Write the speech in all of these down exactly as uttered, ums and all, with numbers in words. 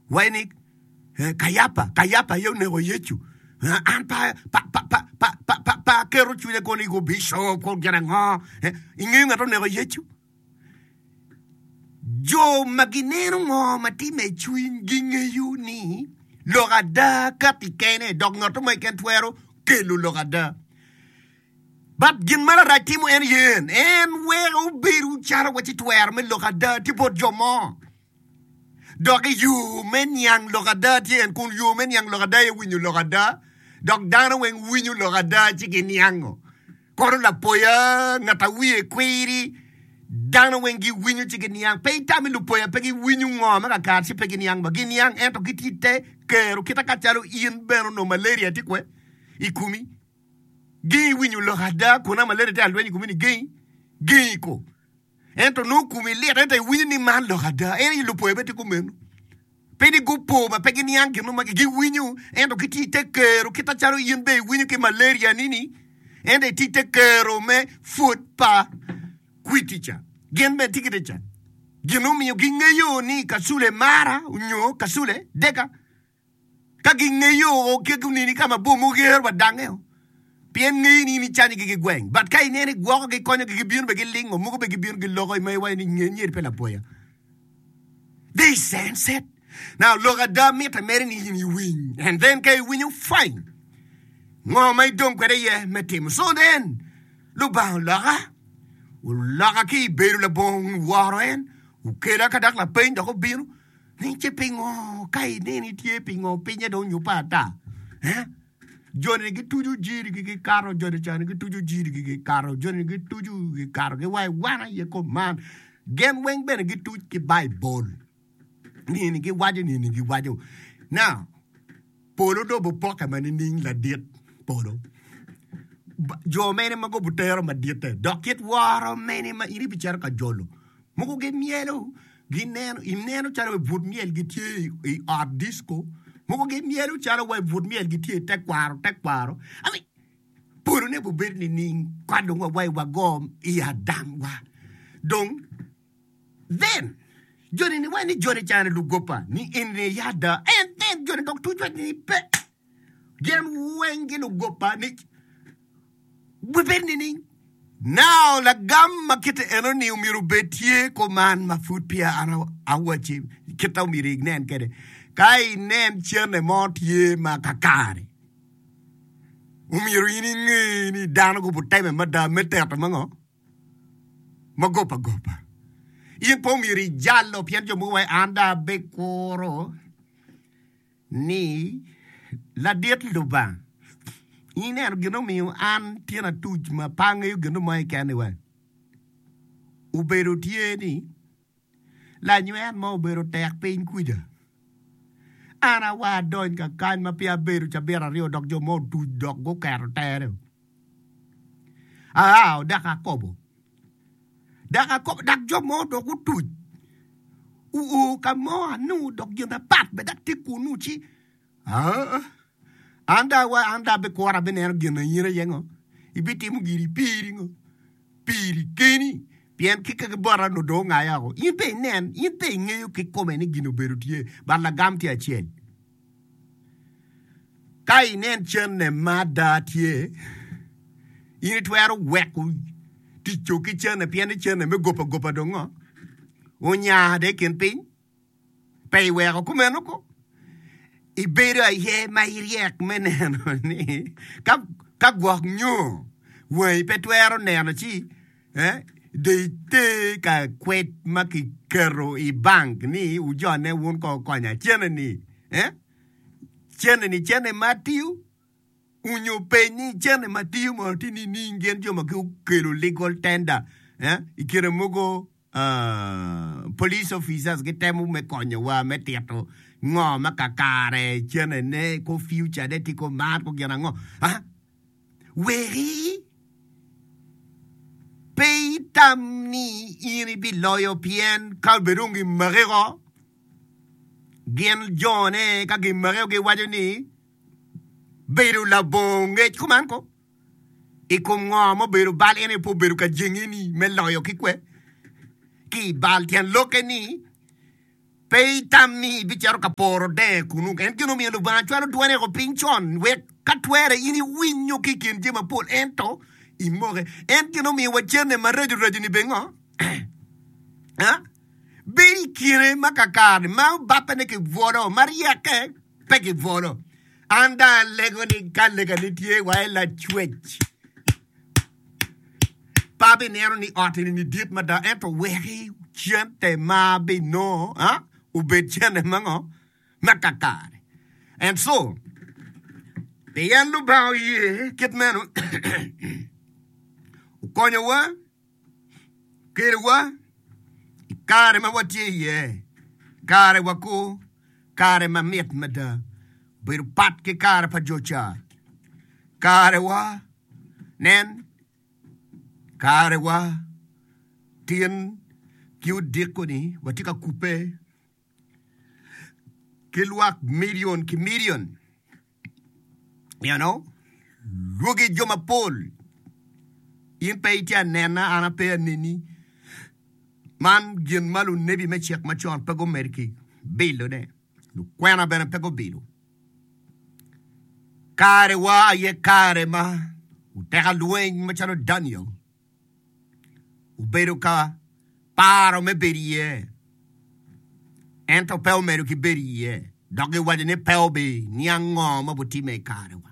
Wainik kayapa kayapa yo nego yechu. An pa pa pa pa pa pa pa pa kero chule ko ni go bishop ko gana nga. Ingi ngato nego yechu. Jo maginero ngo mati me chuin ginge yu ni. Logada katikene dog ngato mai ken twero kelu logada. But gin mara ratimu en yen en we ubiru chara wati twer me logada tipo jomo. Dog you men yang logada ti en kun you men yang logada ye winyu logada. Dog dana wen winyu logada chicken yango. Koro la poya ngata wie kwiri. Dana wen gi winyu chicken yang. Pay tami lu poya pegi winyu ngoma ka kar si pegi yang ba gin yang ento kitite kero kita kachalo in bero no malaria tikwe. Ikumi. Gi winyu logada kuna malaria te alweni kumi ni gi. Gi ko. Ento no kumi lera ente winyu ni man logada. Eni lu poya beti kumenu. Pedi gupo ma pegi ni anke no ma gi winyu ento kiti te kero kita charo yinbe winyu ke malaria nini ende ti te kero me foot pa kwiticha genbe tikitecha ginumi gingeyo ni kasule mara unyo kasule deka ka gingeyo ke kunini kama bomo ger badangeo pien ngi ni ni chani gi gweng but kai nene gwo ge konya gi biun be gi lingo mugo be gi biun gi logo mai wai ni nyenyer pe la poya they sense it. Now look at that meet a merin in you win. And then kay win you fine. No my don't get ye met him. So then look down laga. Laga ki beru la bong waren. Ukera kadak la pain the whole bill. Ni chipping oh kai nini tipping oh pinya don you pata. Eh? Johnny get to you jiri caro Johnny Chan get to you jiri caro Johnny get to you caro get why one ye command. Gen wing better get to buy ball. Ni ki wajo ni ni ki wajo. Now, polo do bo poka mani ning la diet polo. Jo mene mago butero ma diete. Dokit waro mene ma iri bichara ka jolo. Moko ge mielo. Gineno ineno chara we bud miel gitie i art disco. Moko ge mielo chara we bud miel gitie tek waro tek waro. I mean, polo ne bo berni ning kwado wa wai wa gom i adam wa. Dong then Johnny ni wani Johnny chana lugopa ni inne yada and then Johnny dok tuju ni pe gen wengi lugopa ni weberni ni now la gamma kita eno ni umiru betie koman ma food pia ana awachi kita umiri nen kede kai nen chene montie ma kakare umiru ini ni dano go putai ma da meteta mango magopa gopa Ien pomiri giallo pianjo muwe anda bekoro ni la diet luba. Ine ar gino mi an tiena tuj ma pange gino mai kanewa. Ubero tieni la nyue mo ubero tek pin kuida. Ana wa don ka kan ma pia beru cha bera rio dok jo mo tuj dok go karo tere. Ah, daka kobo. Daka kop dak jo mo do ku tuj. U u ka mo anu dok yona pat be dak tiku nu chi. Ah. Anda wa anda be kwara be ner gena yira yengo. Ibiti mu giri piri ngo. Piri keni. Pien kika ke bora no do nga ya go. Ipe nen, ipe ngeyo ke kome ne gino berutie ba la gamti a chien. Kai nen chen ne mada tie. Ini twero weku. Ti choki chene piene chene me gopa gopa dongo. Onya de ken pin. Pei wero kumeno ko. Ibera ye mai riek meneno ni. Ka ka gwak nyo. Wei petwero neno chi. Eh? De te ka kwet maki kero i bank ni ujone wun ko konya chene ni. Eh? Chene ni chene matiu. Unyo penyi chene matiu mo tini ni ngen jo maku kero legal tender. Eh? Ikire mugo uh, police officers ke temu me konya wa me tieto ngo makakare chene ne ko future de tiko mat ko gena ngo. Ah? Weri pei tam ni iri bi loyo pien kalberungi marero gen jone ka gi marero ge wajoni beru la bonge kumanko e kom ngo beru bal ene po beru ka jengini me loyo ki kwe ki bal tian lokeni Pei tammi bicharo kaporo de kunu en kinu mi lu ban chwaro duane ko pinchon we katwere ini winyo kikin jema pol ento imore en kinu mi wachene marejo rejo ni bengo ha beri kire makakar ma bapene ke vodo maria ke peke vodo anda lego ni kalega ni tie waila chwech papi nero ni otini ni dip mada ento wegi chente ma be no ha ubechene mango makakare. And so the end about ye get menu ukonya wa kere wa kare ma wati ye kare wako kare ma met mada bir pat ke kare pa jocha kare wa nen kare wa tien kiu dikoni watika kupe kilwak million ki million you know lugi joma pol in peitia nena ana pe nini man gin malu nebi me chek machon pego merki bilo ne lu kwena bena pego bilo kare wa ye kare ma uteka lueng machano Daniel ubero ka paro me berie ento pel meru ki berie doge wajene pel be niango mabuti me kare wa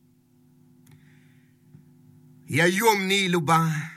ya yom ni luba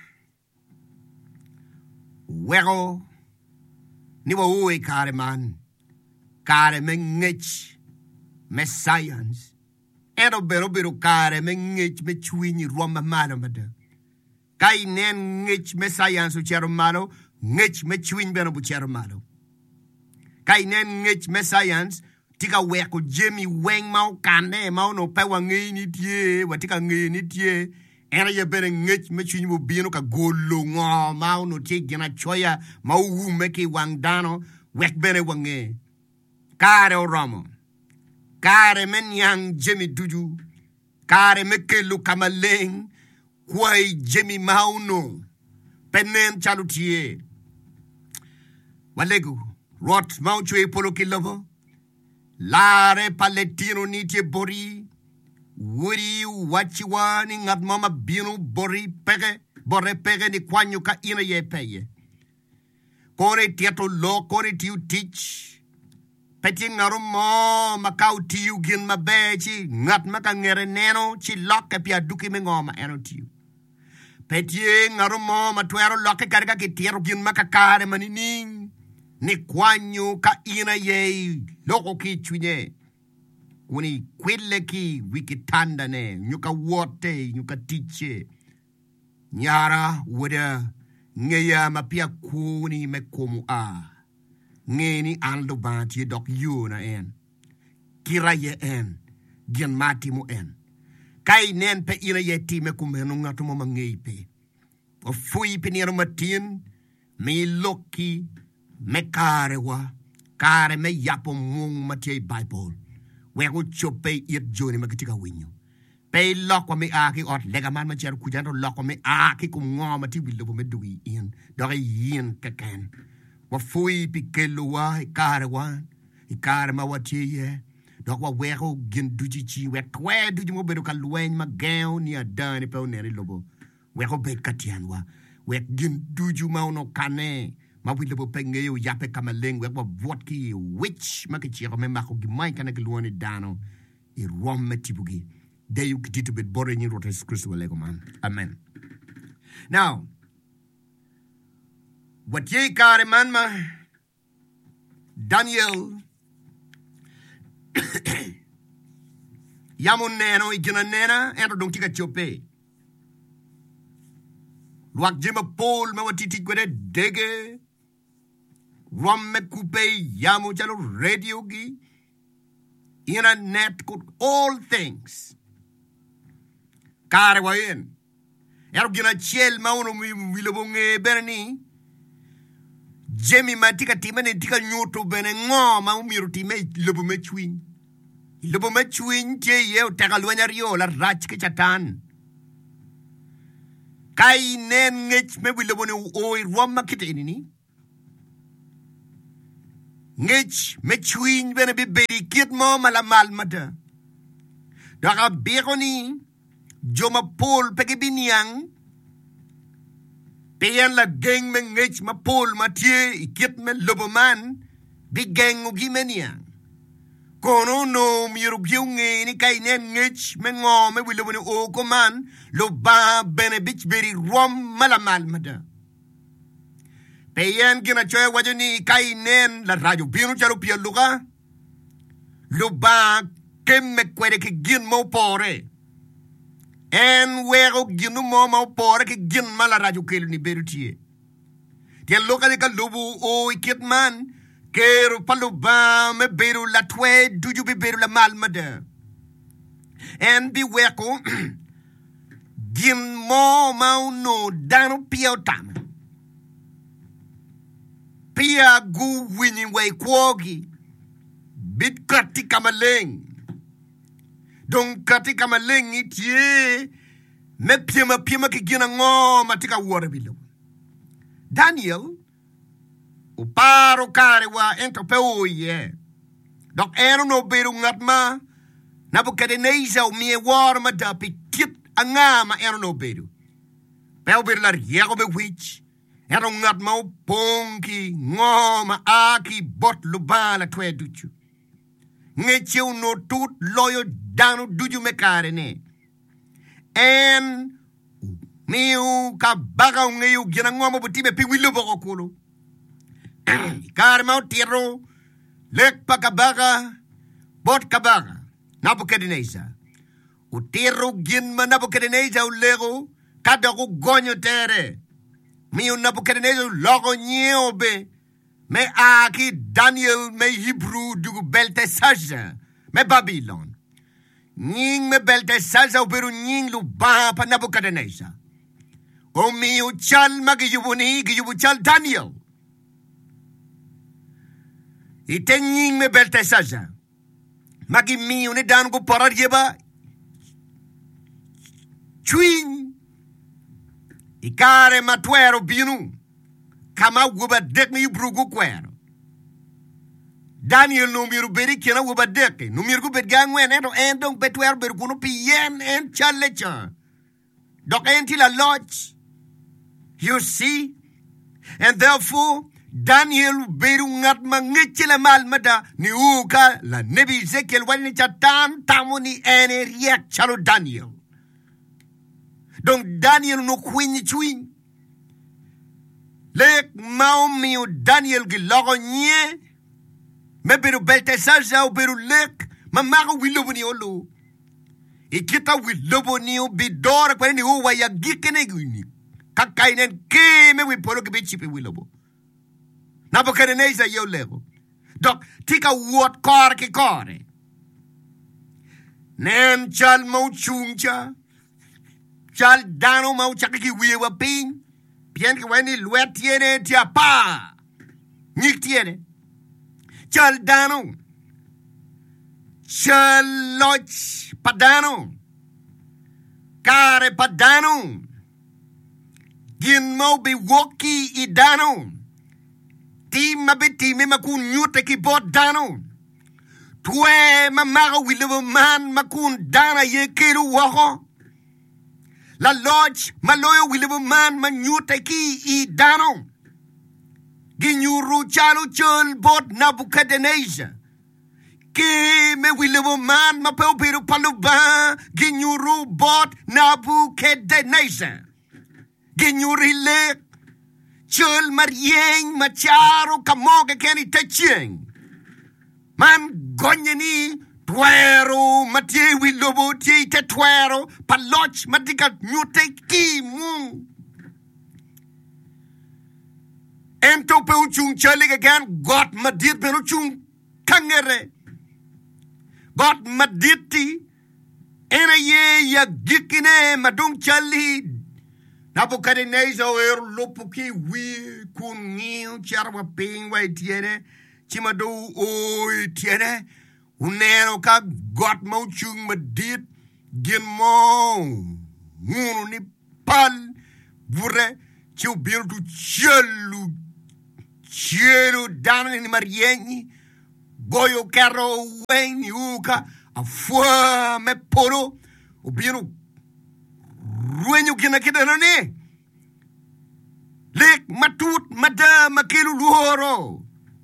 wego ni wa uwe kare man kare me ngech me science ento bero bero kare me ngech me chwini roma mano mada kai nen ngech me science uchero malo ngech me chwin beno buchero malo kai nen ngech me science tika weko jemi weng mau kane mau no pe wangi ni tie watika ngi ni tie era ye bere ngech me chwin bu bino ka golo ngo mau no tie gina choya mau wu meki wangdano wek bene wangi kare oromo kare men yang jemi duju kare meke lu kamaleng kwai jemi mau no penen chalutie walegu rot mau chwe polo kilovo lare paletino nitie bori wuri wachiwani ngat mama binu bori pege bore pege ni kwanyu ka ina ye peye kore tieto lo kore tiu teach peti ngaru mo makau tiu gin mabechi ngat maka ngere neno chi lokke pia duki me ngoma eno tiu peti ngaru mo matwero lokke karga ki tiero gin maka kare manining ni kwanyu ka ina ye loko ki chwinye kuni kwile ki wikitanda ne nyuka wote nyuka tiche nyara wada ngeya mapia kuni mekomu a ngeni ando banti dok yuna en kira ye en gen mati mo en kai nen pe ina ye ti mekumenu ngatu mo mangei pe o fui pe nero matin me loki me kare wa kare me yapo mung mati Bible we go chope it joni makitika winyo pe lokwa me aki ot lega man ma cher kujando lokwa me aki ku ngoma ti bilobo me dugi in dore yin kaken wa fui pikelo wa kare wa ikare ma wati ye dokwa we go gin duji chi we twe duji mo bedo kalwen ma geo ni adani pe onere lobo we go be katian wa we gin duju ma ono kane ma wilobo penge yo yape kama lengwe wa vodki which makichiro me mako gimai kana kilwoni dano I rom metibugi de you kitito bit bore ni rotes Christ lego man amen. Now what ye kare man ma Daniel yamun neno igina nena ento dong tika chope luak jima pol me watiti kwede dege rom me coupe yamu jalo radio gi internet could all things kare wa yen ero gina chel ma uno mi wilobonge berni jemi matika timene tika nyoto bene ngoma umiru time lobo me chwin lobo me chwin tie ye tagalwanya rio la rach ke chatan kai nen ngech me wilobone o rom makite ni ngech me chwin bene bi beri kit mo malamal mada. Daka bironi joma pol peke binyang peyan la geng me ngech ma pol matie ikit me loboman bi geng ugi meniang. Kono no miru giunge ni kainen ngech me ngo me wiloboni o koman lo ba bene bich beri rom malamal mada. Peyan gina choy wajoni kainen la rajo binu charo pia luga lo ba kem me kwere ke gin mo pore en wego ginu mo mo pore ke gin mala rajo kelu ni berutie tien loka de ka lobu o ikit man kero palu ba me beru la twe duju bi beru la malmada en bi weko gin mo mau no dano pia tam pia gu winning way kwogi bit kati kamaleng don kati kamaleng itie me pima pima ki gina ngo matika wore bilo Daniel uparo kare wa ento pe oye dok ero no beru ngatma Nabukadnezar o mie war ma da pikit angama ero no beru pe beru la riego be wich ero ngatma o ponki ngoma aki bot lubala twe duchu ngeche no tut loyo danu duju me kare ne en miu ka baga ngeu gina ngoma butibe piwilo boko kulo kare mau tiro lek pakabaga bot kabaga Nabukadnezar u tiro gin ma Nabukadnezar u lego kada ku gonyo tere miu Nabukadnezar logo nyeobe me aki Daniel me Hebrew dugu Belteshazzar me Babylon nying me Belteshazzar uberu nying lu ba pa Nabukadnezar o miu chal magi yubuni gi yubu chal Daniel ite nying me Belteshazzar magi miu ne dan go parar yeba chwin ikare matwero binu kama wuba dek mi brugu kwero Daniel no miru beri kena wuba dek no miru bet gangwen ento endong betwer ber kuno pien en chalecha dok enti la lodge you see and therefore Daniel beru ngat mangichile malmada ni uka la nebi Ezekiel wani chatan tamoni ene riek chalo Daniel donc Daniel no kwini chwin lek mau miu Daniel gi logo nye me beru Belteshazzar u beru lek ma mago wiloboni olo ikita wiloboni u bidora kwa ni uwa ya gikene gini kakainen ke me wipolo ki bichipi wilobo Nabukadnezar yo lego dok tika wot kore ki kore nen chal mau chungcha chal dano mau chakiki wiwa ping Bien que wani luet tiene tia pa. Nik tiene. Chal dano. Chal loch padano. Kare padano. Gin mo bi woki i dano. Ti mabiti me makun nyute ki bot dano. Tue mamaro wilevo man makun dana ye kiru waho. La lodge maloyo wilibu man manyute ki i dano. Ginyuru chalu chul bot Nabukadnezar. Ki me wilibu man mapeo biru paluba. Ginyuru bot Nabukadnezar. Ginyuri le chul marieng macharo kamoge keni techeng. Man gonyeni Tuero matie wilobo tie te tuero paloch matika nyute ki mung. Ento pe uchung chalik again got madit pe uchung kangere. Got maditi ena ye ya gikine madung chali. Nabukadnezar er lopuki wi kun niu charwa pingwa tiene chimado oi tiene. Unero ka got mo chung madit gin mo ngunu ni pal vure chiu biru tu chelu Cielo dana ni marieni. Goyo kero wen ni uka. A fwa me poro. Obieno. Ruenyo kina kita nane. Lek matut mada makelu luhoro.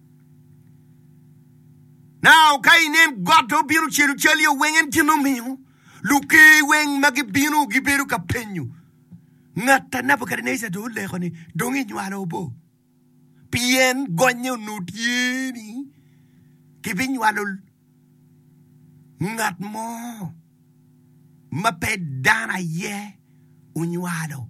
Now kainen gato biru chiru chelio wengen kino miu. Luke weng magibinu giberu kapenyu. Ngata Nebuchadnezzar do lekoni dongi nyalo bo. Pien gonyo nutieni. Kibin walul. Ngat mo. Mapedana ye unywalo.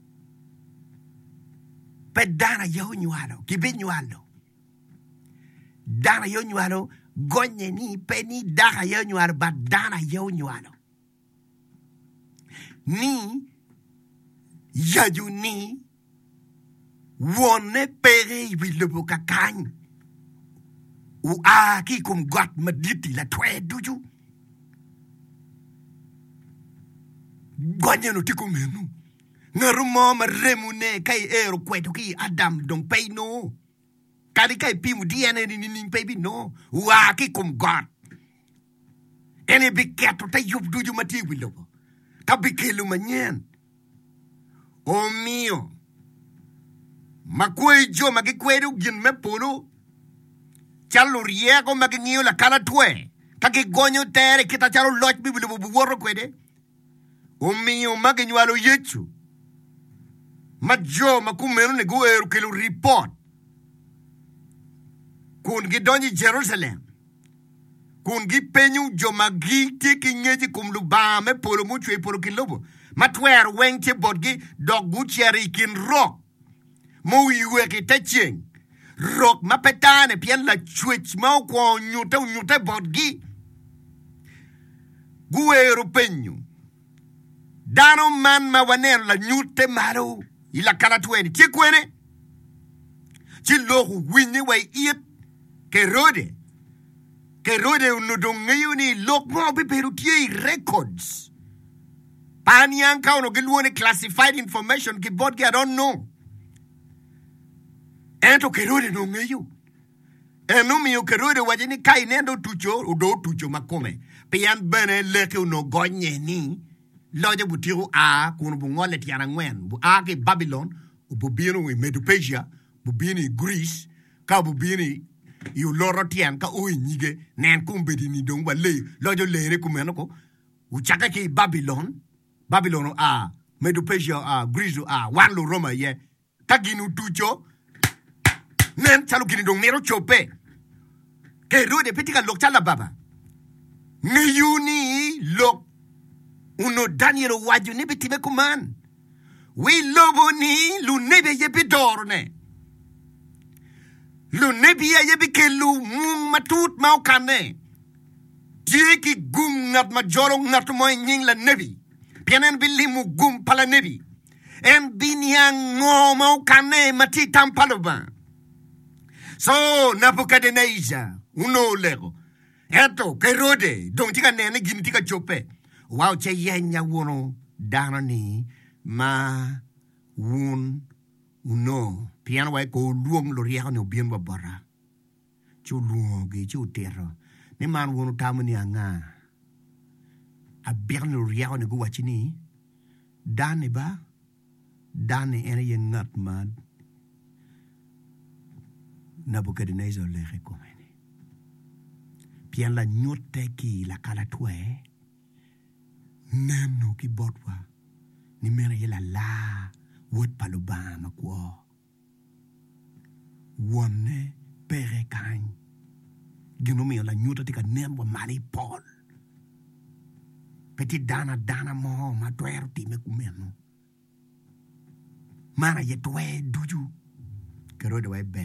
Pedana ye unywalo. Kibin nywalo. Dana ye unywalo. Gonye ni peni daka ye unywalo. But dana ye unywalo. Ni yaju ni wone pere wilobo kakany u a ki kum got maditi la twe duju gonye no tikum menu ngarumo maremune kai ero kwetu ki adam dong pay no kadi kai pimu D N A ni ni baby no u a ki kum got ene biketo ta yub duju mati wilobo kabikelu manyen. Oh mio. Makwe jo magikwedu gin me polo. Chalo riego magingio la kala tue. Kaki gonyo tere kita chalo loch bibili bubuworo kwede. Oh mio maginyualo yechu. Majo makumenu ne gueru kelu report. Kun gidonyi Jerusalem. Kun gi penyu jo magi tiki nyeji kumluba me polo muchwe polo kilobo. Matwer wengche bodgi dog bucheri kin rock. Mo yuwe ki teching. Rock mapetane pien la chwech mau kwa nyute nyute bodgi. Gueru penyu. Dano man ma wanen la nyute maro. Ila kalatweni. Chikwene. Chilohu winyi wa iet. Kerode. Kerode unudongeyo ni lok mo biperu tie records. Panyang ka uno gilwone classified information ki bodgi I don't know. Ento kerode no ngeyo. Eno miyo kerode wajini kai nendo tucho udo tucho makome. Pian bene leke uno gonye ni loje butiru a kuno bungole tiana ngwen. Bu a ke Babylon ububino we Medo-Persia bubini Greece ka bubini yu loro tian ka oi nyige nen kumbedi ni dongwa le lojo lere kumeno ko uchaka ki Babylon Babylon a Medo-Persia a Greece a wanlo Roma ye kaginu tucho nen chalu kini dong nero chope ke rode petika lok chala baba ngeyuni lok uno Daniel waju ne betime kuman we lobo ni lu nebe ye bidorne lu nebi ya yebi ke lu mung matut mau kane. Tiki gum ngat majoro ngat mo nying la nebi. Pianen bili mu gum pala nebi. En binyang ngo mau kane mati tampaloba. So Nebuchadnezzar uno lego. Eto kerode dong tika nene gini tika chope. Wow che yenya wono dana ni ma wun uno. Piano wai ko luong lo riao ne bien babara. Chu luong gi chu tero. Ne man wono tamu ni anga. A bien lo riao ne go wachini. Dane ba. Dane ene ye ngat man. Nebuchadnezzar le rekomene. Pian la nyote ki la kala tue. Nem no ki botwa. Ni mera ye la la. Wot palubama kwa. Wone pere kany. Gino mi la nyuta tika nembo mali Paul. Peti dana dana mo ma tuero ti me kumeno. Mana ye tue duju. Kero de we be.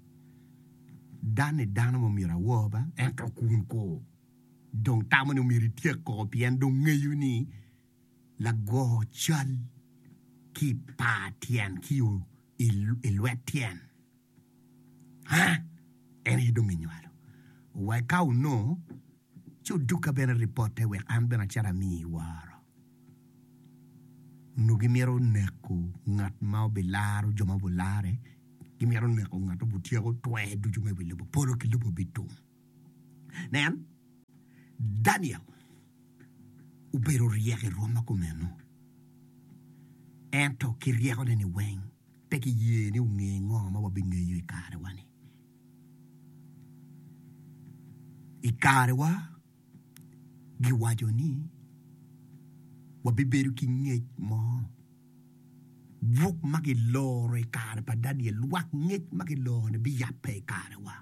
Dane dana mo mira woba ento kunko. Dong tamo no miri tie ko pien dong ngeyuni la go chal ki pa tien ki u il il tien. Ha? Eni dong nyalo. Wa ka no chu duka bena reporte we an bena chara mi waro. Nugimiro neko ngat mau belaro joma volare Gimiron ne ko ngato butia ko twa du jume wile bo poro ki lupo bitum. Nen Daniel ubero rieke Roma kumeno. Ento ki rieko ne ni weng te ki ye ni unge ngoma wa binge yu ikare wani. Ikare wa giwajo ni wa biberu ki nge mo. Wuk magi lore kare pa Daniel wak ngek magi lore bi yape kare wa.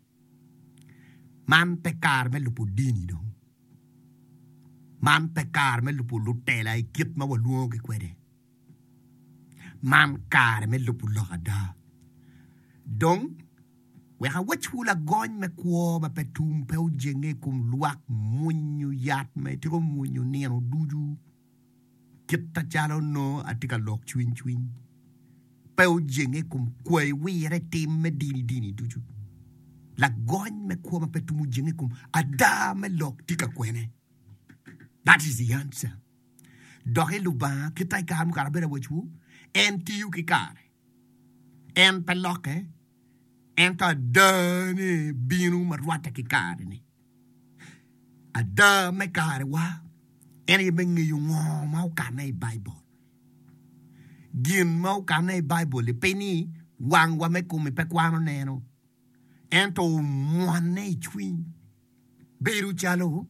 Man pe kare me lupo dini dong. Man pe kare me lupo lutela I kip ma wa luonge kwede. Man kare me lupo lokada. Dong we ha wachula gony me kwa ma pe tumpe u jenge kum luak munyu yat me tiko munyu nero duju. Kita jalo no atika lok chwin chwin. Peu jenge kum kwe wire tim me dini dini duju. La gony me kwa ma petumu jenge kum ada me lok tika kwene. That is the answer. Dohe luba kita ikam karabera wachu. En tiyu kikare. En peloke. En ta dane binu marwata kikare ni. Ada me kare wa. Any bengi yung mau kanay Bible. Gin mau kanay Bible. Le peni wang wa me kumi pe kwano neno. Ento mwane chwin. Beru chalo.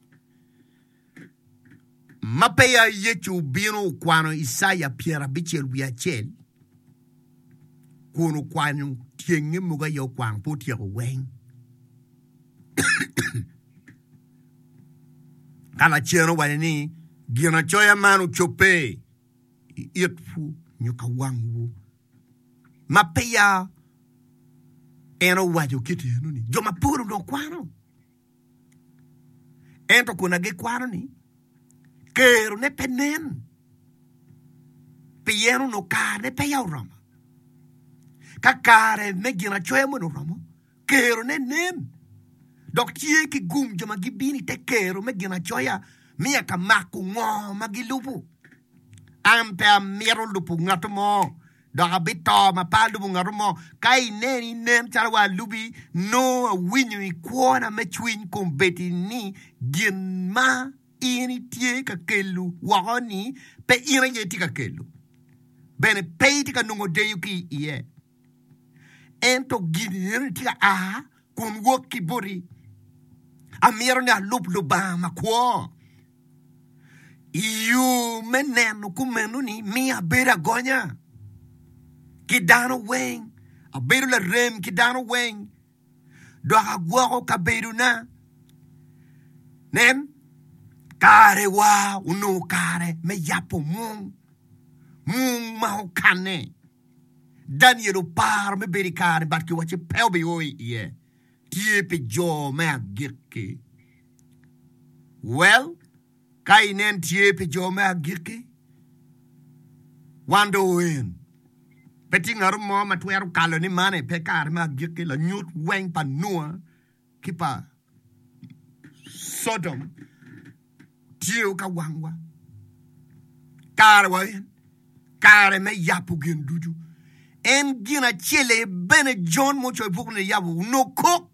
Mapeya yechu bino kwano Isaiah Pierre bichel wiachel. Kuno kwano tienge muga yo kwang putia weng. Kala cheno wani gina choya manu chope itfu nyuka wangu mapeya eno wajo kiti nuni jo mapuru no kwano ento kuna ge kwano ni kero ne penen piyeno no ka ne peya roma kakare me gina choya manu roma kero ne nen Dok tie ki gum jama gibini te kero me gina choya mia ka maku ngo magilupu. Ampe a mero lupu ngato mo. Doka bito ma pa lupu ngato mo. Kai neni nem charwa lubi no winyu I kuona me chwin kumbeti ni gin ma ini tie ka kelu wahoni pe ina ye tika kelu. Bene pe tika nungo deyu ki iye. Ento gini tika aha kun woki bori. Amiro na lup lubama kwa. Iu meneno kumenu ni mi abera gonya. Kidano weng. Aberu la rem kidano weng. Doha guako kaberu na. Nem. Kare wa uno kare me yapo mung. Mung maho kane. Daniel par me beri kare batki wache pelbe oi ye. Tiepe jo me agirke. Well, kainen tiepe jo me agirke. Wando win. Peti ngaru mo matweru kalo ni mane pe kar me agirke la nyut weng pa nua kipa Sodom tiu ka wangwa. Kar wa kar me yapu gen duju. En gina chile bene John mocho ipukune yabu no cook.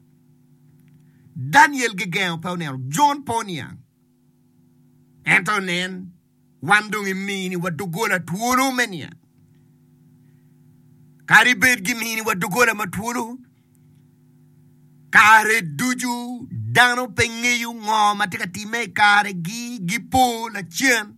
Daniel Gigant Ponier, John Ponier. Antonin, Wandung Mini, what to go to Tuolo Mania. Caribbean Gimini, what to go to Matuolo. Care Duju, Dano Pengu, Maticatime, Care Gi, Gipo, La Chien.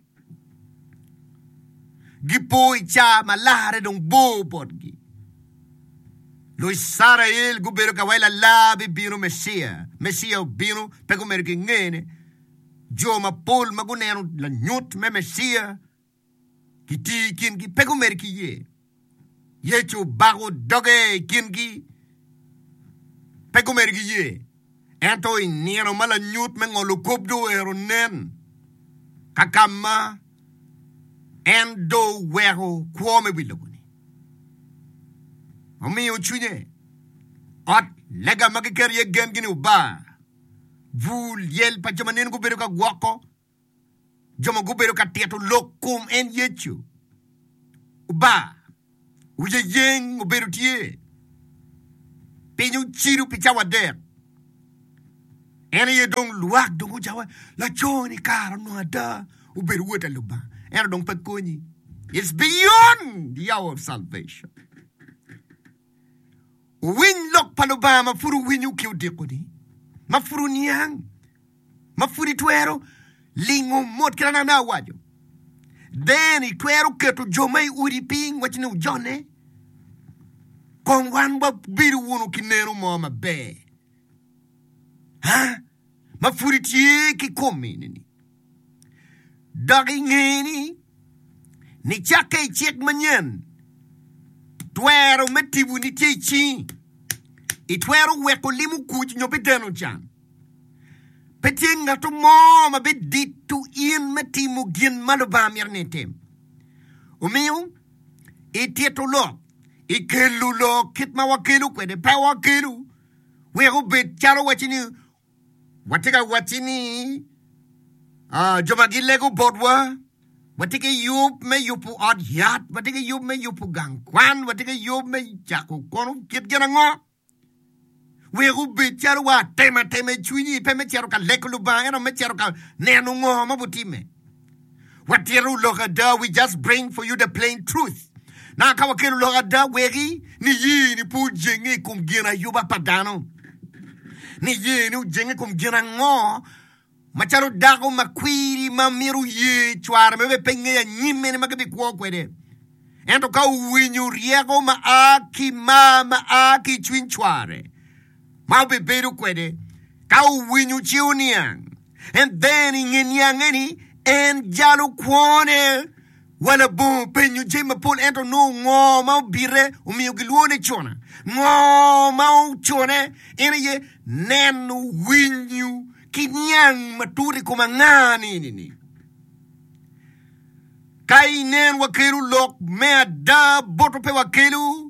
Gipo, Icha, Malare, don't bo porgi. Lui Sarael gubero kawela labi bino Messia. Messia o bino pego merkingene. Jo ma pol magunero la nyut me Messia. Kiti kingi pego merkiye. Yecho bago doge kingi. Pego merkiye. Ento inero mala nyut me ngolo kopdo ero nen. Kakama. Endo wero kwome biloguni. Omi uchune. Ot lega magikeri gen gini uba. Vul yel pa jamanen gubero ka guako. Jama gubero ka tieto lokum en yechu. Uba. Uje yeng oberu tie. Penyu chiru pichawa der. Ene ye dong luak dong ujawa. La choni karo no ada. Uberu weta luba. Ene dong pekoni. It's beyond the hour of salvation. Win lok paluba mafuru winyu kiu dekodi. Mafuru niang. Mafuri tuero. Lingo mot kirana na wajo. Then i tuero ketu jomai uriping wachini ujone. Kongwan ba biru wono kinero mama be. Ha? Mafuri tie ki komi nini. Dagi ngeni. Ni chake chek manyen. Tuero metibu ni tie chi. I tuero weko limu kuch nyope deno chan. Peting nga to mama be ditu in metimu gin malubam yarnetem. Umiyo. Itieto lo. Ikelu lo kitma wakelu kwede pa wakelu. Weko bet charo wachini. Watika wachini. Ah, jomagilego bodwa. Watika yup me yupu ad yat. Watika yup me yupu gangkwan. Watika yup me jako kono kit gana ngo. Weko bet charo wa tema tema chwini. Peme charo ka lekulu ba. Eno me charo ka nenu ngo mabutime. Watiru lokada, we just bring for you the plain truth. Na kawakelu lokada wegi. Ni yi ni pu jenge kum gina yuba padano. Ni yi ni ujenge kum gina ngo. Macharo dago makwiri mamiru ye chwara. Mebe penge ya nyime ni magabi kwa kwede. Ento ka uwinyu riego maaki ma maaki chwin chware. Mau beberu kwede. Ka uwinyu chiuniang. And then ingenyang eni. En jalo kwone. Wala boom penyu jema pol ento no ngo mau bire. Umi ugiluone chona. Ngo mau chone. Ene ye nenu winyu. Kinyang maturi kumangani nini. Kai nen wakiru lok mea da boto pe wakiru.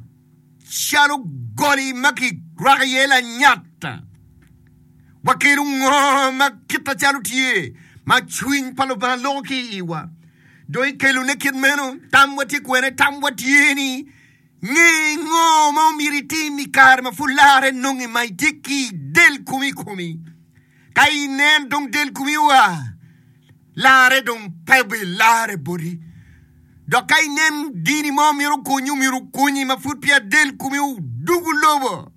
Shalo gori maki ragayela nyata. Wakiru ngo makita chalo tie. Ma chwing paloba loki iwa. Doi kelu nekid meno. Tam wati kwene tam wati yeni. Nge ngo mo miriti mi karma fulare nongi mai diki del kumi kumi. Kai nen dong del kumi wa. Lare dong pebe lare bori. Do kai nen dini mo miru kunyu miru kunyi ma futpia del kumi u dugu lobo.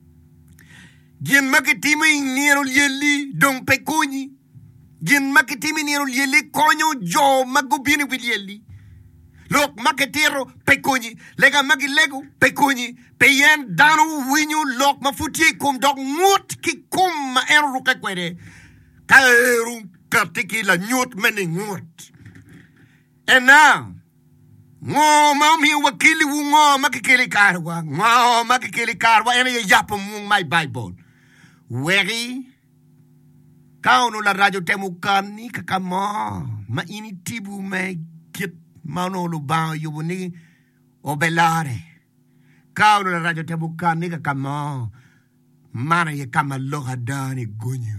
Gien makitimi nero yeli dong pe kunyi. Gin makitimi nero lieli konyo jo magubini wilieli. Lok maketero pekonyi. Lega magilego pekonyi. Peyen dano winyu lok mafuti kum dok ngut ki kum ma eru kakwere. Kaeru katiki la nyut meni ngut. And now, ngo mami wakili wu ngo makikili karwa. Ngo makikili karwa. Ene ye yapo mung my Bible. Weri. Kau no la radio temukani kakama ma ini tibu me kit mano lu ba yubu ni obelare. Kau no la radio temukani kakama mana ye kama loha dani gunyu.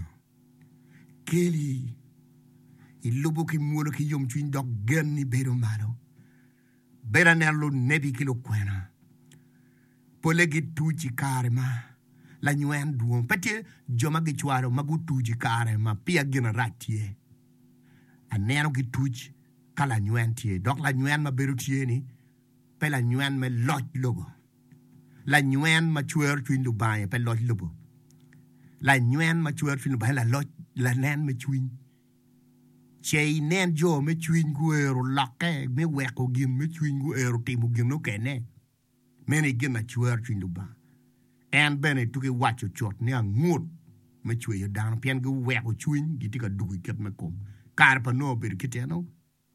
Kili ilubu ki mulu ki yum twin dog geni bedo mano. Bera nelo nebi kilo kwena. Polegi tuchi karema. La nyuen duon pete joma gi chwaro magu tuji kare ma pia gina ratie aneno gi tuji kala nyuen tie dok la nyuen ma beru tie ni pe la nyuen me lot lobo la nyuen ma chwer twin lu bae pe lot lobo la nyuen ma chwer twin lu bae la lot la nen me twin chei nen jo me twin gu ero lakke me weko gin me twin gu ero timu gin no kene meni gin ma chwer twin lu bae and bene tuki wacho chot ne ngut me chwe yo down pian go weko chwin giti ka dugi ket me kom kar pa no ber kiteno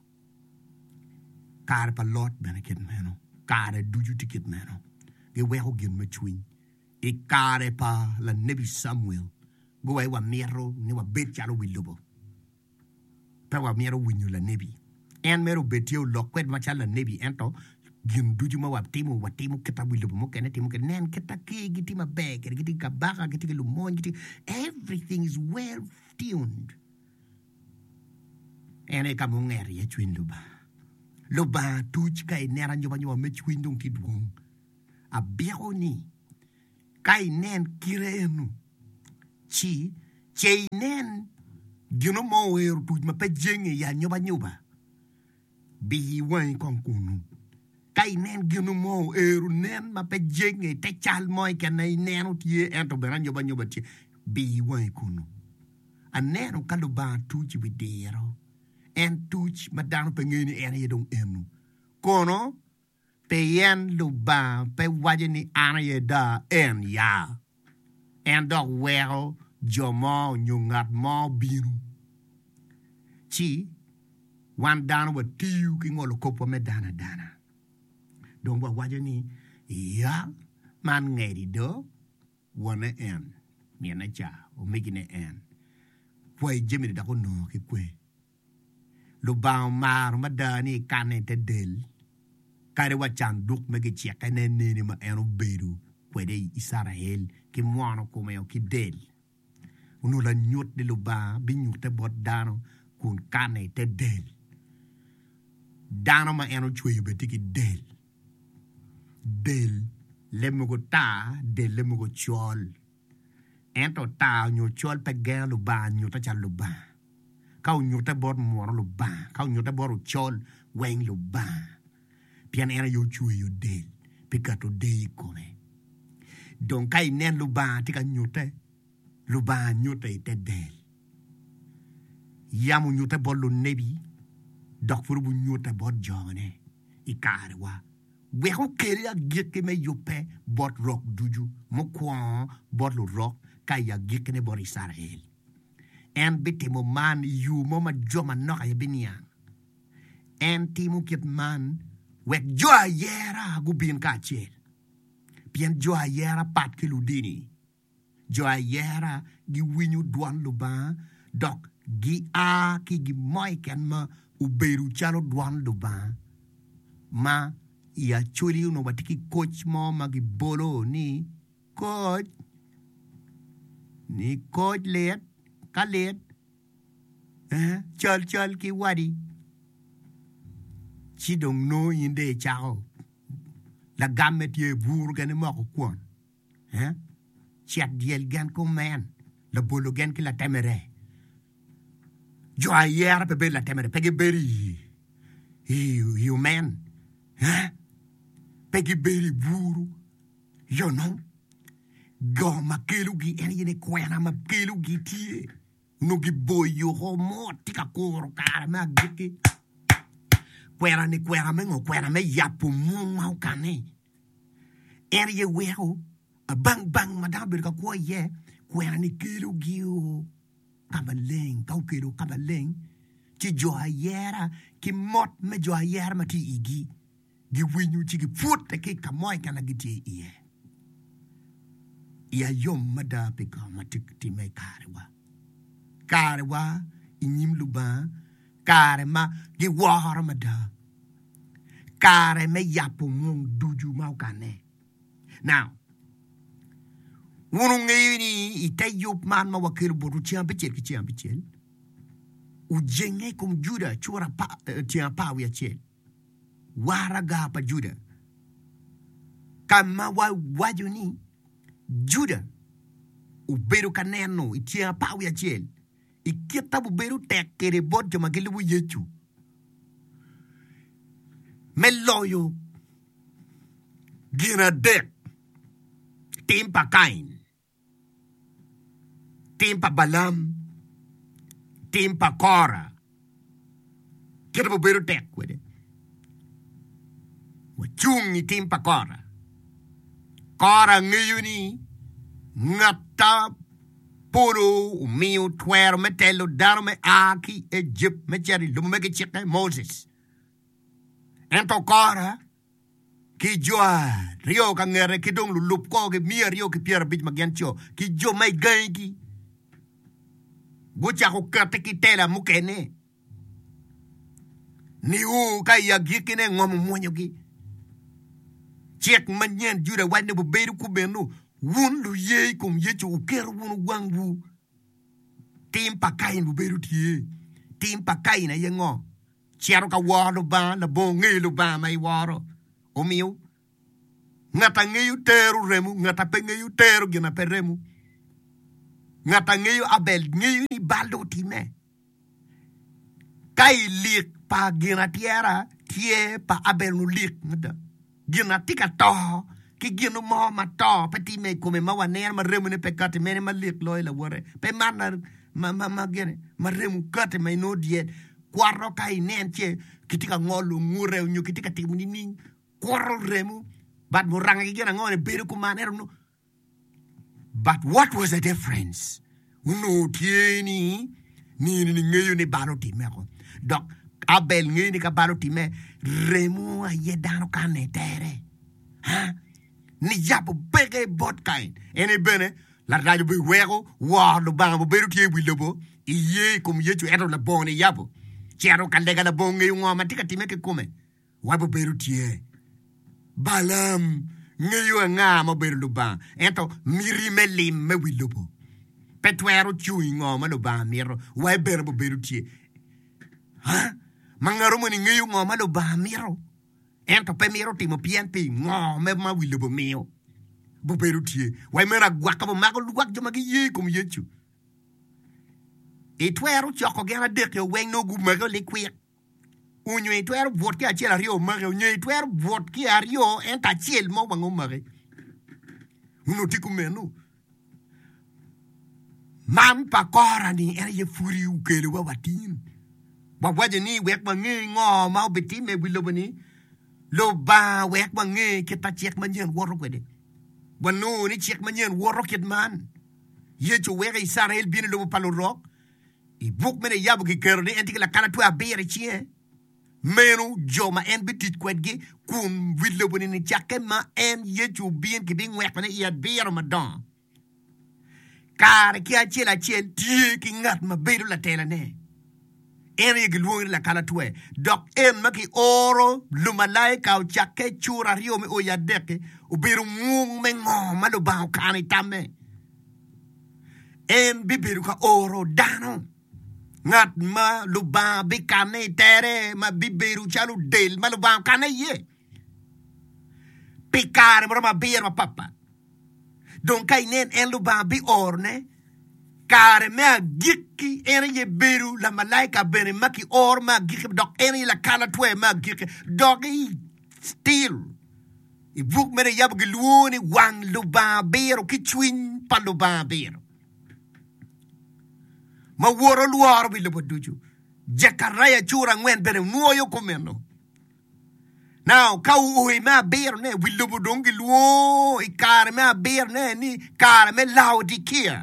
kar pa lot bene ket meno kar duju tiket meno ge weko gin me chwin e kar pa la nebi Samuel go wa wa mero ne wa bet chalo wilobo pa wa mero winyu la nebi en mero betio lokwet ma chala nebi ento gin duju ma wa timu wa timu kita wilobo mo kene timu kene nen kita ki giti ma bag giti ka baka giti ke lumon giti everything is well tuned ene ka mo ngeri e chwin luba lo ba tuch kai nera nyoba nyoba me chwindung ki dwong a biao ni kai nen kirenu chi chei nen gino mo er tuch ma pe jenge ya nyoba nyoba bi wan kon kunu kai nen gino mo er nen ma pe jenge te chal moy kanai nen tie ento beran nyoba nyoba ti bi wan kunu a nen ka lo ba tuch bi dero en tuch madano pengeni en yedong enu kono pe yen luba pe wajeni ana yeda en ya en dog well jomo nyungat mo biru chi wan dano wa tiu ki ngolo kopo me dana dana dong wa wajeni ya man ngedi do wana en miena cha o megine en kwai jemi da ko no ki kwe lu bao mar madani kane te del kare wa chan duk mege cheka ne ne ma eno beru kwede Israel ki mwana kuma ki del uno la nyot de lu ba bi nyute bot dano kun kane te del dano ma eno chwe beti ki del del lemugo ta del lemugo chol ento ta nyo chol pe gen lu ba nyota cha lu ba kau nyota bor moro lu ba kau nyota bor chol weng lu ba pian era yo chui yo del pikato dei come don kai nen lu ba tika nyota lu ba nyota te del yamu nyota bor lu nebi dok furu bu nyota bor jone ikare wa we ko kere ya gike me yope bot rock duju mo kwa bot lu rock kai ya gike ne bor Israel en bitimo man yu moma joma noka ya binian en timu kit man wek joa yera gubin ka chel bien joa yera pat ke ludini joa yera gi winyu duan luba dok gi a ki gi moy ken ma uberu chalo duan luba ma ya chuli uno batiki coach mo ma gi bolo ni coach ni coach let kalet eh chal chal ki wadi chi dong no inde chao la gamme tie bur gan mo ko kon eh chat diel gan ko men la bolo gan ki la temere jo ayer pe be la temere pe ge beri you you man eh pe ge beri buru yo no go makelu gi eni ne kwena ma kelu gi tie no gi boyo ho mo tika koro kara ma gike kwera ni kwera me ngo kwera me yapu mu mau kane eri ye weho a bang bang madam bir ka ko ye kwera ni kelu gi o kabaleng kau kelu kabaleng ti jo ayera ki mot me jo ayera ma ti igi gi winyu ti gi put te ki kamoy kana gi ti ie ya yom mada pe ka matik ti me karewa karewa inyim luba kare ma gi war mada kare me yapo mung duju mau kane now wunu ngini ite yup man ma wakil boru tiam pechel ki tiam pechel u jenge kum juda chura pa tiam pa wi achel waraga pa juda kama wa wajuni Juda uberu kaneno itia pawi achel ikita buberu tekere bot joma gilu yechu meloyo gina dek timpa kain timpa balam timpa kora kita buberu tek wede wachungi timpa kora kora ngiyuni ngata puro miu twero metelo daro me aki Egypt me jeri lumu me kichike Moses ento kora ki joa rio ka ngere ki dong lulup ko ke mia rio ki piera bit magiancho ki jo mai gangi bucha ko kate ki tela mukene ni u ka ya gikine ngomu monyo gi Chek manyen juda wane bu beru kubenu wundu ye kum yechu ukeru wunu wangwu timpa kain bu beru tie timpa kain na yengo Chiaro ka waro ba la bonge lu ba mai waro. O mio. Ngata ngeyu teru remu, ngata pe ngeyu teru gina pe remu. Ngata ngeyu abel, ngeyu ni baldo time. Kai lik pa gina tiara, tie pa abel nu lik ngada. Gina tika to, ki gina mo ma to, pe time kome ma waner ma remu ne pe kate mene ma lik loy la wore. Pe mana ma ma ma gene, ma remu kate ma no diet. Kwaro kai nenche, kitika ngolu ngure nyu kitika timini, kwaro remu. But muranga kigena ngone beru kumanero no. But what was the difference? Uno tieni ni ni ngeyu ni balo timeko. Dok abel ngeyu ni ka balo time remu aye dano kane tere. Ha? Ni japo bege bot kain. Ene bene la radio bi wego wa lo banga beru tie wi lobo. Iye kum yetu eto la bone yapo. Chiaro kalega la bonge yu ngoma tika timeke kume. Wabo beru tie. Balam ngeyu nga mo beru luba ento miri meli me wilobo petwero chui ngoma luba miro wa beru bo beru tie ha mangaro mo ni ngeyu ngoma luba miro ento pe miro timo pianpi ngoma ma wilobo mio bo beru tie wa mera gwaka bo mago luwak joma gi ye kum yechu e twero choko gena deke wen no gu mago likwia unyo e twero vot ki achiel ariyo mage unyo e twero vot ki ariyo enta achiel mo wango mage uno tiku menu man pa kora ni ere ye furi ukele wa watin wa waje ni wek ma ngi ngo ma obiti me wilobo ni lo ba wek ma ngi kita chek manyen woro kwede wano ni chek manyen woro kit man ye chu wek Israel bin lo palo rock i buk mene yabu ki kerni enti la kana tu abere chie menu joma en bitit kwedgi kun wilobo ni chake ma en ye chu bien ki bin wek ne ya biero madan kar ki achela chel tie ki ngat ma beru la tela ne ere gluon la kala tue dok en maki oro lumalai ka chake chura rio me o ya deke u beru mung me ngoma lo ba kani tame en bibiru ka oro dano ngat ma lo ba be kane tere ma bibiru chalu del ma lo ba kane ye pikare mo ma bier ma papa don kai nen en lo ba bi orne kare me gikki ene ye beru la malaika bere maki or ma gikki dok ene la kala twe ma gikki dok i still i buk mere yab gluoni wang lo ba bero ki twin pa lo ba bero ma woro luar bi lo boduju jakaraya chura ngwen bere nuoyo komeno now ka u ma bero ne wi lo bodongi luo i kare me bero ne ni kare me Laodikia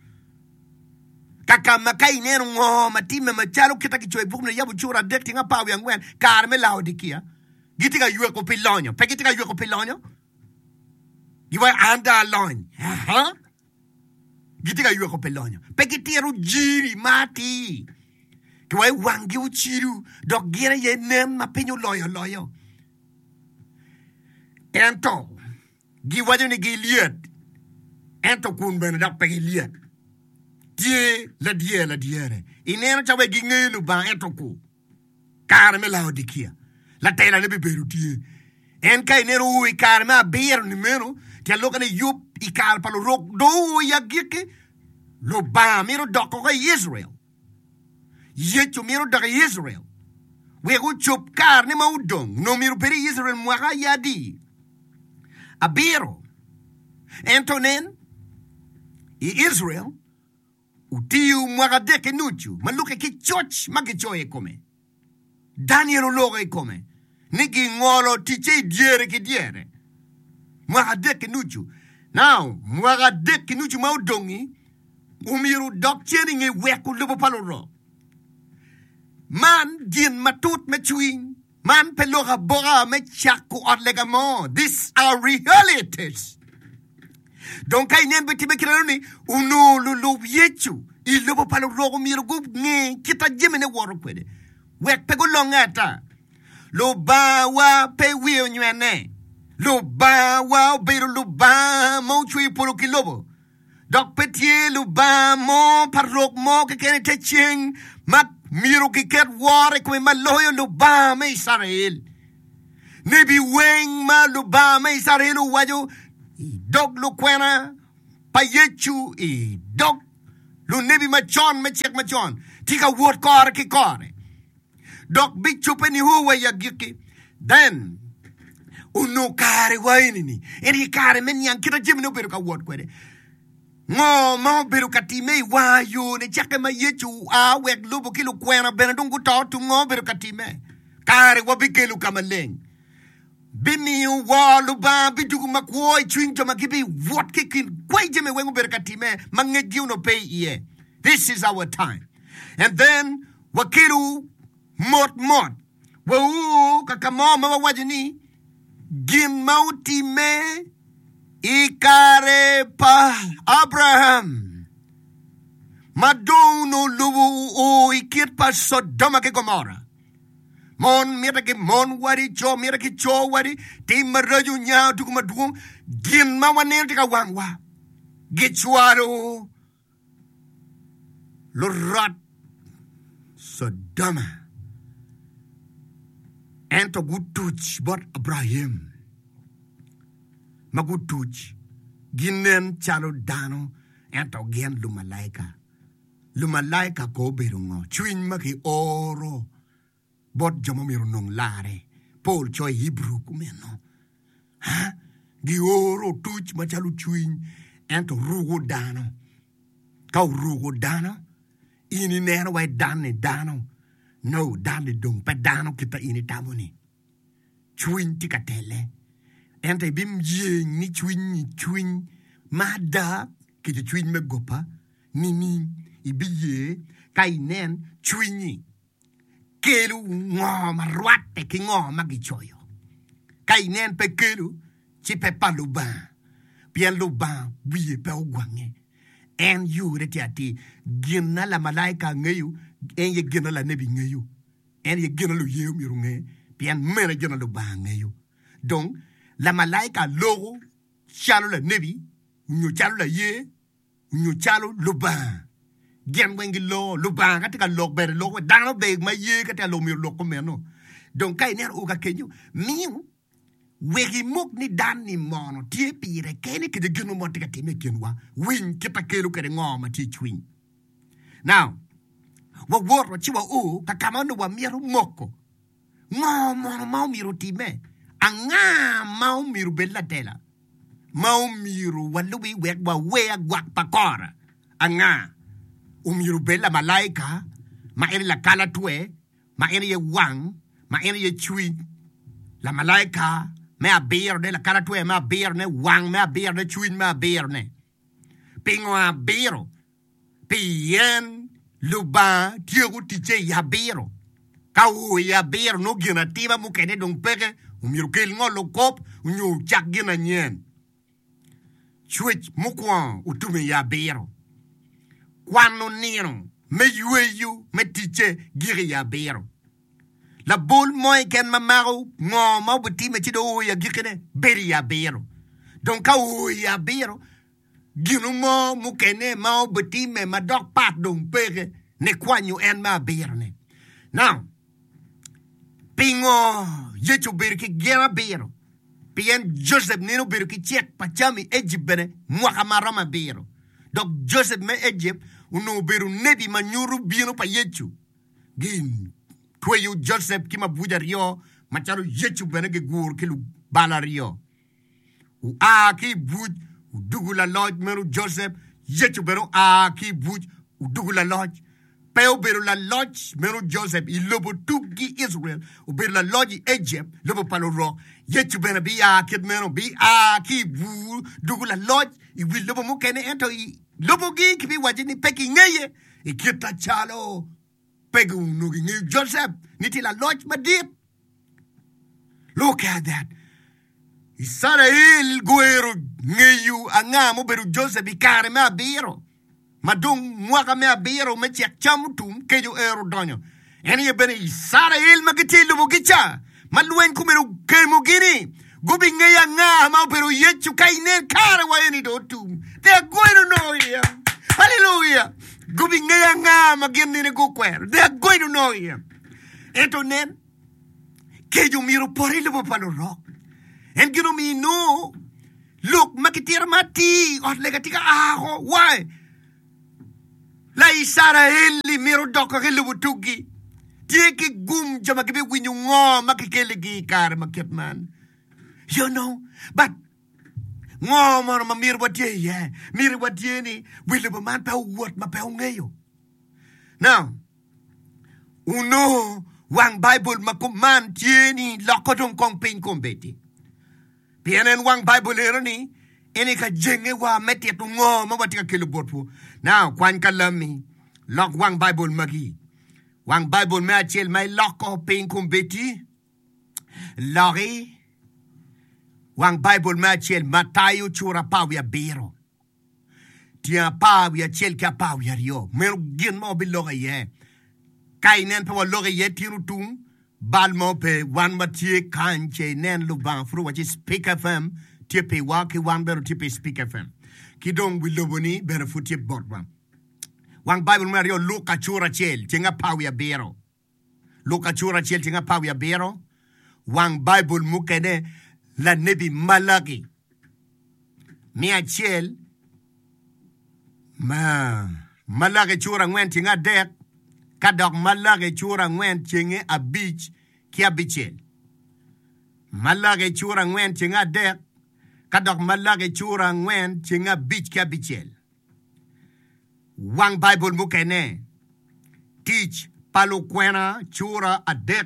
kaka makai nenu ngo matime machalo kita kichwe bukne yabu chura dekti nga pawi angwen karme Laodikia gitika yue ko pilonyo pe gitika yue ko pilonyo giwa anda lon ha gitika yue ko pilonyo pe gitiru jiri mati giwa wangi uchiru dok gira ye nem ma penyo loyo loyo ento giwa joni giliet ento kun ben dak pe giliet die la die la diere ineno chawe gingelu ba etoko karme Laodikia la tela ne beberu die en kai nero u karme aber ni meno ti alloka ne yup i kal palo rok do ya gike lo ba mero doko ga Israel yecho mero daga Israel we go chop karne maudong no mero peri Israel mwaga yadi abiro entonen i Israel utiu mwagadeke nuchu maluke ki choch magichoe come Daniel loge come nigi ngolo tiche diere ki diere mwagadeke nuchu now mwagadeke nuchu maudongi umiru dokcheni nge weku lupo paloro man din matut me chuing man peloga boga me chaku orlegamo. These are realities. Don't kai nen beti me kirani uno lulu yechu I lobo palo rogo miro gub nge kita jemene woro kwede wek pego longata lo ba wa pe wi onywene lo ba wa beru lo ba mo chui polo kilobo dok petie lo ba mo parok mo ke kene te ching mak Miro ki ket war kwe maloyo luba me Israel. Nebi weng ma luba me Israel wajo i dog lu kwena payechu i dog lu nebi machon me chek machon. Tika word kore ki kore. Dog bichu pe ni huwa ya giki. Then uno kare waini ni. Eri kare men yang kita jimno pero ka word kwede. Ngo mo beru katime wa yo ne chake ma yechu a wek lubu kilu kwena benadungu to tu ngo beru katime kare wa bikelu kamaleng bimi wa luba bidugu makwoi chwinjo makibi what kikin kwai jeme wengu beru katime mangegiu no pay ye. This is our time. And then wakilu mot mot wa u kakamo ma wajini gin mauti me Ikare pa Abraham. Madono lubu o ikit pa Sodoma ke Gomora. Mon mira ke mon wari cho mira ke cho wari ti maraju nya tu madung gin ma wane ti ka wangwa. Gichwaro Lorad Sodoma. Ento gutuch bot Abraham. Magutuch ginen chalo dano ento gen lumalaika lumalaika ko berungo chwin maki oro bot jomo miro nong lare pol choi Hebrew kumeno ha gi oro tuch machalo chwin ento rugo dano ka rugo dano ini nero wai dane dano no dane dong pa dano kita ini tamoni chwin tikatele Ente bim ye ni chwin ni chwin mada ke de chwin me gopa ni ni ibiye kai nen chwini kelu ngo marwate ki ngo magichoyo kai nen pe kelu chi pe paluba bien luba biye pe ogwange en yu re tiati gina la malaika ngayu en ye gina la nebi ngayu en ye gina lu ye mi runge bien mere gina lu ba ngayu donc la malaika logo chalo la nebi nyu chalo la ye nyu chalo luba gen wengi lo luba katika lo ber lo dano be ma ye katika lo mi lo komeno donc kay ner o ka kenyu miu wegi muk ni dan ni mono tie pire kene ke de genu mo tika time kenwa win kita kelu ke ngoma ti twin now wa woro chiwa o kakamano wa miru moko ngomo mo miru time anga mau miru bella tela mau miru walubi wek wa wea gwak pakora anga umiru bella malaika ma eri la kala tue ma eri ye wang ma eri ye chui la malaika me a beer de la kala tue me a beer ne wang me a beer ne chui me a beer ne pingo a beero pien luba tiego tiche ya beero kau ya beero no gina tiva mukene dong peke umiru kel ngolo kop unyu chak gina nyen switch mukwa utume ya beero kwano nino me yueyu me tiche giri ya beero la bol moy ken mamaro ngo mo buti me chido ya gikene beri ya beero donc kau ya beero ginu mo mukene mo buti me madok pat dong peke ne kwanyu en ma beero ne now pingo yechu berki gera bero pien Joseph nino berki check pachami Egypt bene mwaka marama bero donc Joseph me Egypt uno beru nebi manyuru bino pa yechu gin kweyu Joseph kima buja rio macharu yechu bene ge gur kilu bala rio u a ki buj u dugula lodge meru Joseph yechu beru a ki buj u dugula lodge Peo beru la lodge meru Joseph i lobo tugi Israel u beru la lodge Egypt lobo palo ro yechu bena bi a kid meru bi a ki bu dugu la lodge i will lobo mo kene ento i lobo gi ki bi wajini peki ngeye i kita chalo pegu nugi ngi Joseph niti la lodge madip. Look at that. Israel guero ngeyu anga mo beru Joseph i kare me abiro. Madung mwaka me abiro me chek chamutum kejo ero donyo. Eni e bene Israel magitilu mugicha. Maluen kumiru kemu gini. Gubi ngeya nga ma pero yechu kaine kare wa eni do tum. They are going to know him. Hallelujah. Gubi ngaya nga magin ni go kwer. They are going to know him. Eto nen. Kejo miro pori lo palo rock. And gino mi no. Look, makitira mati. Ot legatika aho. Why? La isara eli miro doko helu butugi. Tieki gum jama kibi winyu ngo makikele gi kar makip man. You know, but ngo mo ma mir wat ye yeah. Mir wat ye ni wile ba man pa wot ma pa ngayo. Now, uno wang Bible ma kuman tie ni lokotong kong pin kombeti. Pianen wang Bible ero ni ene ka jenge wa meti tu ngo ma watika kilo botfu. Now, kwan kalami lok wang Bible magi. Wang Bible me achel mai loko pin kombeti. Lori Wang Bible me achel Matayo chura pawia biro. Tia pawia chel ka pawia rio. Mer gin mo bi loga ye. Kainen pa loga ye tiru tung. Bal mo pe wan matie kanche nen luban fru wachi Speak F M. Tie pe waki wan beru tie pe Speak F M. Kidong wiloboni beru futie botwan. Wang Bible me rio Luka chura chel. Tinga pawia biro. Luka chura chel tinga pawia biro. Wang Bible mukene la nebi Malagi. Mia chel. Ma. Malagi chura ngwen tinga dek. Kadok Malagi chura ngwen tinga a beach. Kia bichel. Malagi chura ngwen tinga dek. Kadok Malagi chura ngwen tinga beach kia bichel. Wang Bible mukene. Teach palo kwena chura a dek.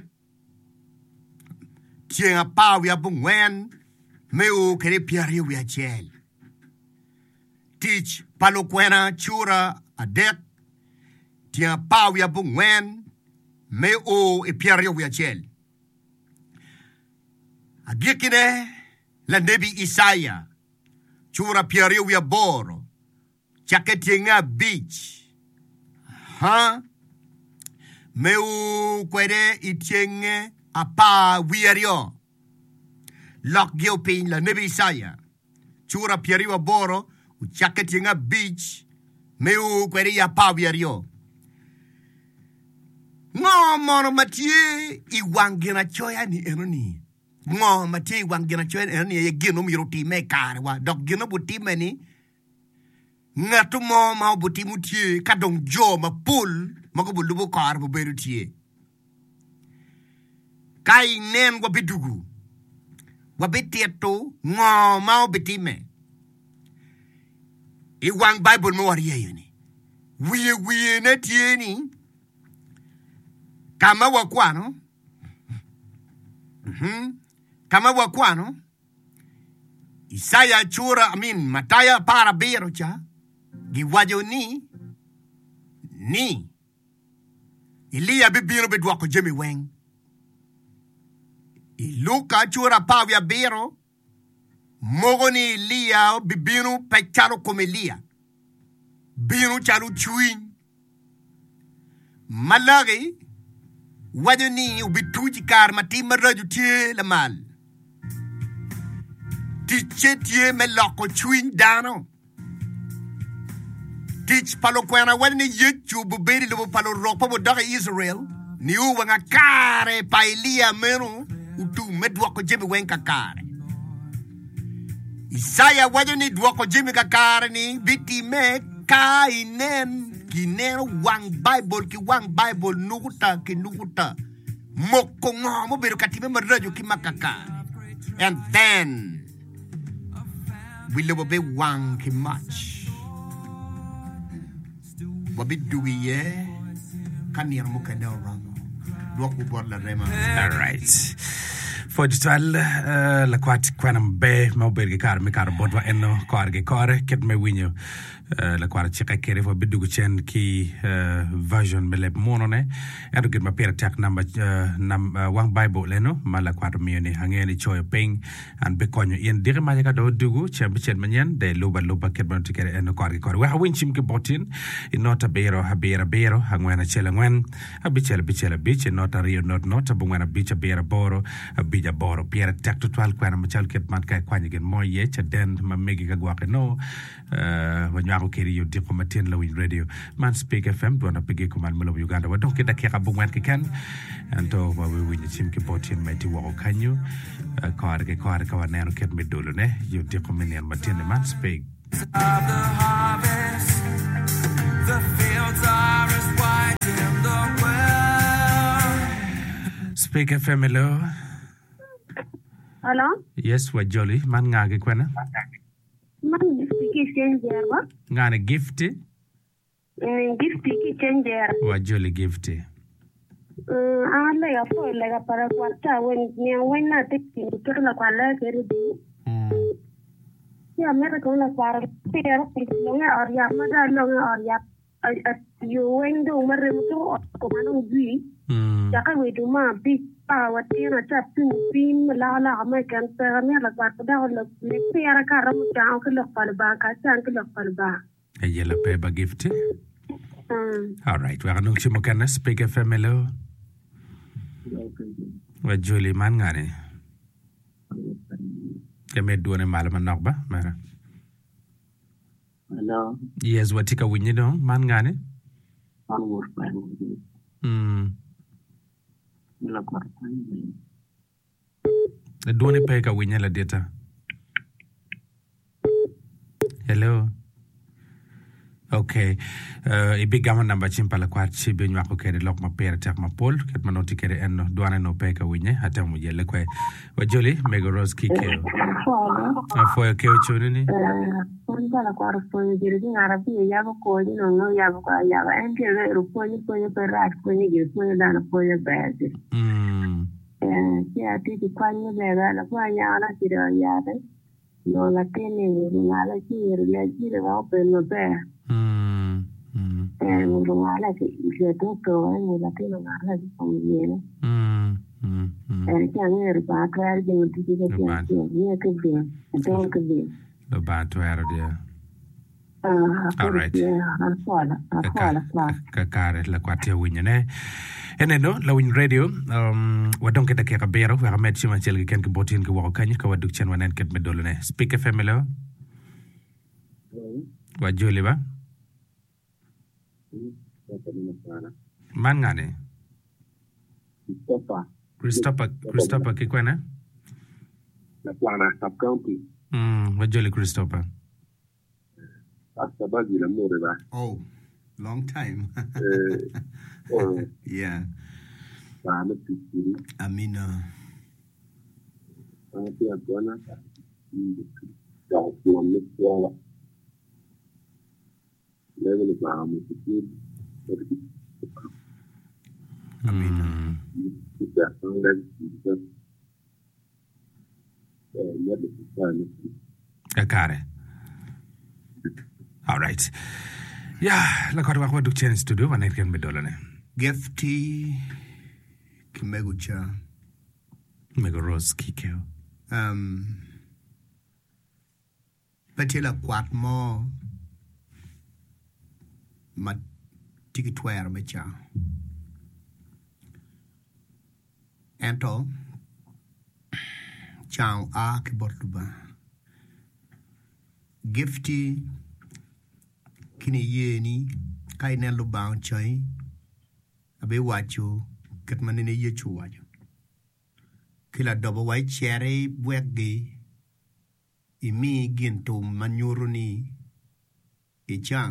Tienga pa wia bungwen meu kere piari wia chel. Teach palo kwena chura adek. Tienga pa wia bungwen meu e piari wia chel. Agikine la nebi Isaiah chura piari wia boro. Chaketienga beach. Ha? Meu kwere itienge apa wiario lok geopin la nebi Isaiah chura pieriwa boro uchaketinga beach meu kweri apa wiario ngo mono matie I wangina choya ni enoni ngo matie wangina choya enoni ye gino miruti me karwa dok gino buti meni ngatu mo ma buti mutie kadong jo ma pul mako bulubu kar bu berutie Kai nen wabidugu. Wabitieto ngo mau bitime. I wang Bible mo wariye yuni. Wiye wiye ne tieni. Kama wakwano. Mhm. Kama wakwano. Isaya chura amin mataya para biro cha. Giwajo ni. Ni. Ilia bibiro bidwako Jimmy Wang. Luka chura pavia biro. Mogoni lia bibinu pecharo come lia. Binu charu chuin. Malagi. Wadoni ubituji kar mati maraju tie la mal. Tiche tie me loko chuin dano. Tich palo kwena wadini yichu buberi lubu palo ropa budaga Israel. Ni uwa nga kare pa ilia menu. Utu medwako Jimmy Wang kakare. Isaya wadoni dwako Jimmy kakare ni biti me kainen kinero wang Bible ki wang Bible nukuta ki nukuta moko ngomo beru katime marajo ki makakare. And then we live a bit wang ki much. Wabit duye kanir mo kanel ramo. Dwako bor la rema. All right. Fojitwal la kwat kwanam be ma berge kar me kar bodwa enno korge kore ket me winyo la kwara chika kere fo bidugu chen ki version mele monone edo get ma pera tak number nam wang Bible leno mala kwara mione hangeni choyo ping and be konyo yen dire ma ka do dugu chen chen manyen de luba luba ket ban tikere enno korge kore wa winchim ke botin inota bero habera bero hangwana chela ngwen abichela bichela bich nota rio not nota bungwana bicha bera boro bija boro piera tak to twal kwana machal ket man kai kwanya gen moye cha den ma megi ka gwake no uh, nyako keri yo di komatien la win radio man speak fm do na pege ko man melo uganda wa donc da ke rabu wan ke kan anto wa we win tim ke potien mai ti wo kanyu ko arge ko arge wa neno ket me dolo ne yo di komenien matien man speak of the harvest the fields are as wide in the world speak fm hello hello yes wa jolly man ngage kwena man gifti ki changer wa ngane gifti mm gifti ki changer wa jolly gifti mm ala ya fo la ga para kwarta wen ni wen na tekki ko la kwala keri di mm ya mera ko la para pero lo nga or ya ma da lo nga or ya yo wen do mare mo to ko manu bi mm ya ka we do ma bi pa wa ti na cha pin pin la la ma kan ta me la ba da la le pe ara ka ra mo ta ko la pa ba ka san ko la pa ba e yela pe ba gift mm all right wa no chimo kana speak fm hello wa joli man ngane keme duone malama nokba mara hello yes watika winyi do man ngane mm la corta duone pe ka winya la data hello okay uh ibigama namba chimpala kwat chibe nywa ko kere lok ma pere tak ma pol ket manoti kere enno duane no pe ka winya hata mu yele kwe wajoli mega rose kike afo ke ochoni ni Ponta la kwara fonye jiri di ngarabi ya ba ko ni no no ya ba ko ya ba en ke ro fonye fonye per rat fonye ge fonye dana fonye bezi mm eh ya ti ti kwanye be ba la kwa ya la ti ro ya de no la tene ni ngala ki ro ya ji de ba pe no be mm mm eh no ngala ki je to to ni la tene ngala ki fonye ni mm mm eh ki ane ro ba ka ya ji ti ti ke ni ke be to ke be lo ba to era dia ah all right I'm sorry I'm sorry ka kare la kwate winya ne ene no la win radio um wadon ke take ka bero wa met chima chel ken ke botin ke wa kan ka waduk chen wanen ket me dolo ne speak fm lo wa joli ba man ngane Christopher Christopher Christopher ke kwena la plana sub county mm wa joli Christopher hasta bagi la more ba Oh, long time. eh oh Yeah. ba na tikiri Amina. ana pia bwana ya kwa ni kwa level ba mu tikiri Amina. kita anga kita eh ya de sana ka kare all right yeah la kwat wa waduk chen studio wanen ket me dolo ne Gifty Kimegucha. mega rose kike Um Petila kwat mo ma tiki twere me cha. Ento chang a ki botuba. Gifty kini yeni kai ne lu baun chai abe wachu ket manene ye chu wachu kila dobo wai chere bwegi imi ginto manyuruni e chang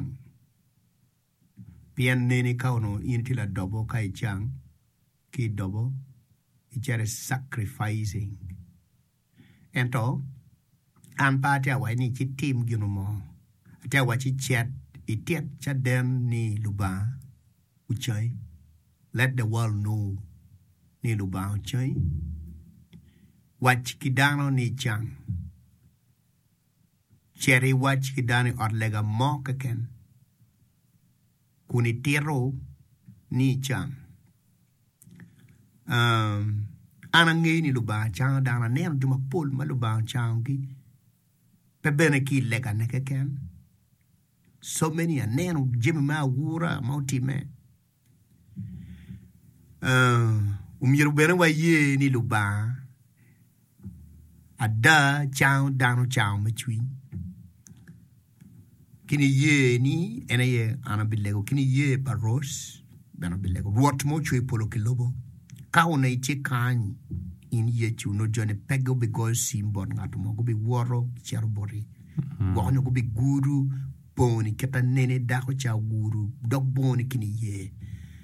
pian nene kauno intila dobo kai chang ki dobo i chere sacrificing ento ampate awai ni chitim gino mo ate wachi chat itiet chaden ni luba uchai let the world know ni luba uchai wach kidano ni chang cherry wach kidani or lega mokaken kuni tiro ni chang um anangi ni luba chang dana nen duma pol ma luba chang ki pebene ki lega nekaken so many a neno jimi ma wura mauti me uh umiru bene wa ye ni luba ada chao dano chao me chui kini ye ni ene ye ana bilego kini ye paros bana bilego ruot mo chui polo kilobo ka una ichi kany in ye chu no jone pego because simbon ngatu mo go be woro cherbori go no go be guru boni keta nene da ko cha guru dog boni kini ye